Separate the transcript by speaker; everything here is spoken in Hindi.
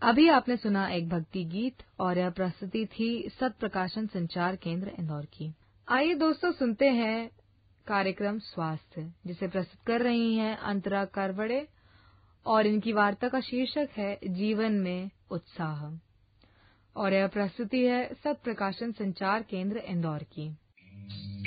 Speaker 1: अभी आपने सुना एक भक्ति गीत और यह प्रस्तुति थी सत प्रकाशन संचार केंद्र इंदौर की। आइए दोस्तों सुनते हैं कार्यक्रम स्वास्थ्य, जिसे प्रस्तुत कर रही हैं अंतरा करवड़े और इनकी वार्ता का शीर्षक है जीवन में उत्साह और यह प्रस्तुति है सत प्रकाशन संचार केंद्र इंदौर की।